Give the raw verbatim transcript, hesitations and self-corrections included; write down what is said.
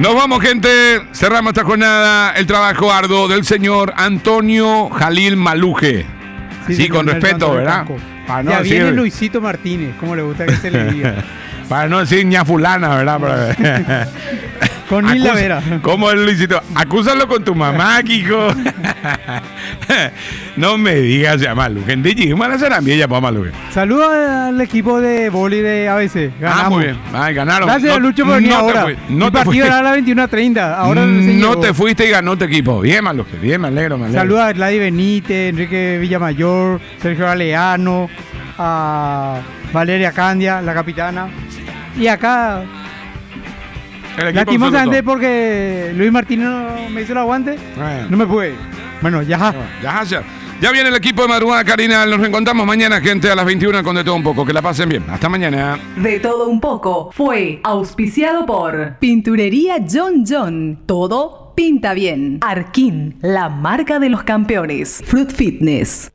Nos vamos, gente. Cerramos esta jornada. El trabajo arduo del señor Antonio Jalil Maluje. Sí, sí, con respeto, ¿verdad? Para no ya decir... viene Luisito Martínez, como le gusta que se le diga. Para no decir ña fulana, ¿verdad? Con Nilda Vera. ¿Cómo es, Luisito? Acúsalo con tu mamá, Kiko. No me digas ya, Maluje. Saludos al equipo de vóley de A B C. Ganamos. Ah, muy bien. Ay, ganaron. Gracias, no, Lucho, por venir no ahora. Fui, no El partido era a las veintiuna treinta. Ahora no te fuiste y ganó tu equipo. Bien, Maluje. Bien, me alegro, me alegro. Saludos a Gladys Benítez, Enrique Villamayor, Sergio Galeano, a Valeria Candia, la capitana. Y acá... Lastimosamente porque Luis Martínez no me hizo el aguante, bueno. No me pude. Bueno, ya. Ya, ya. Ya viene el equipo de Madrugada Carinal. Nos reencontramos mañana, gente, a las veintiuna con De Todo Un Poco. Que la pasen bien. Hasta mañana. De Todo Un Poco fue auspiciado por Pinturería John John. Todo pinta bien. Arkin, la marca de los campeones. Fruit Fitness.